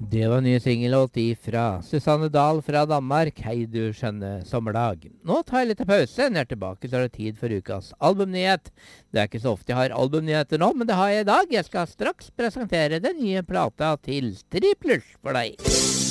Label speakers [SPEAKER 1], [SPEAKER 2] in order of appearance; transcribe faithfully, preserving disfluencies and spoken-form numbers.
[SPEAKER 1] Det var nye singellåt fra Susanne Dahl fra Danmark. Hei du skjønne sommerdag. Nå tar jeg litt pause. Når jeg er tilbake så er det tid for ukas albumnyhet. Det er ikke så ofte jeg har albumnyheter nå, men det har jeg i dag. Jeg skal straks presentere den nye plata til Striplers for deg.